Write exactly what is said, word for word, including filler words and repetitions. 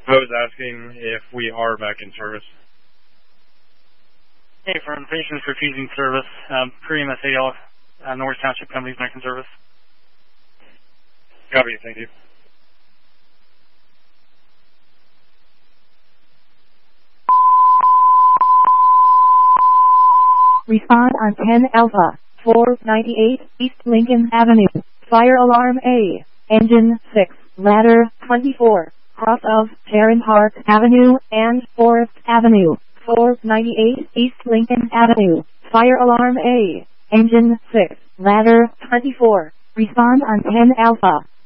I was asking if we are back in service. Hey, for patients refusing service, um, pre-M S A L, uh, Norris Township Company's back in service. Copy, thank you. Respond on ten Alpha, four ninety-eight East Lincoln Avenue, Fire Alarm A, Engine six, Ladder twenty-four, cross of Terran Park Avenue and Forest Avenue, four ninety-eight East Lincoln Avenue, Fire Alarm A, Engine six, Ladder twenty-four. Respond on ten Alpha.